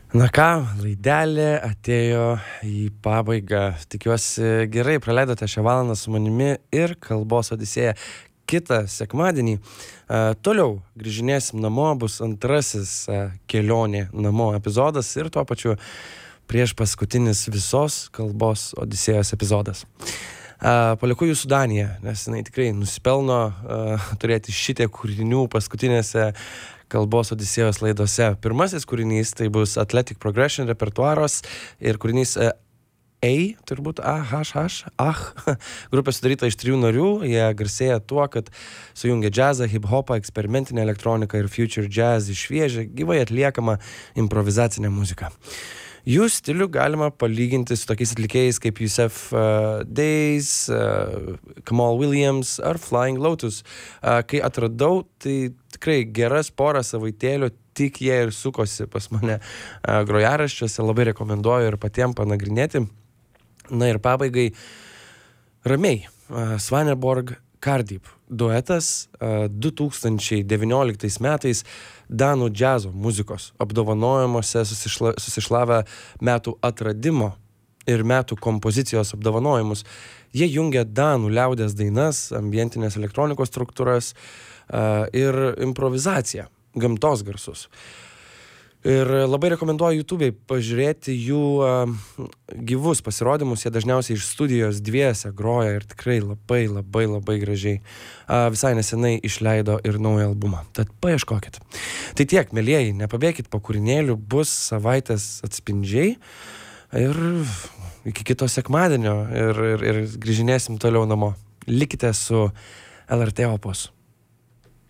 Na ką, laidelė atėjo į pabaigą. Tikiuosi gerai praleidote šią valandą su manimi ir Kalbos Odisėja. Kitą sekmadienį toliau grįžinėsim namo, bus antrasis kelionė namo epizodas ir tuo pačiu prieš paskutinis visos Kalbos Odisėjos epizodas. Palieku jūsų Daniją, nes jinai tikrai nusipelno turėti šitiek kūrinių paskutinėse Kalbos Odisėjos laidose. Pirmasis kūrinys tai bus Athletic Progression repertuaras ir kūrinys turbūt grupė sudaryta iš 3 narių. Jie garsėja tuo, kad sujungia džiazą, hip-hopą, eksperimentinę elektroniką ir future jazz į šviežią, gyvai atliekamą improvizacinę muziką. Jų stilių galima palyginti su tokiais atlikėjais kaip Yusef Days, Kamal Williams ar Flying Lotus. Kai atradau, tai tikrai geras porą savaitėlių, tik jie ir sukosi pas mane grojaraščiuose, labai rekomenduoju ir patiem panagrinėti. Na ir pabaigai ramiai, Svaneborg Cardeep duetas 2019 metais Danų džiazo muzikos apdovanojimuose susišlavę metų atradimo ir metų kompozicijos apdovanojimus. Jie jungia danų liaudies dainas, ambientinės elektronikos struktūras ir improvizaciją, gamtos garsus. Ir labai rekomenduoju YouTube'ai pažiūrėti jų gyvus pasirodymus. Jie dažniausiai iš studijos dviese groja ir tikrai labai gražiai. Visai nesenai išleido ir naują albumą. Tad paieškokit. Tai tiek, mielieji, nepabėkit po kūrinėlių, bus savaitės atspindžiai. Ir iki kito sekmadienio ir grįžinėsim toliau namo. Likite su LRT Opus.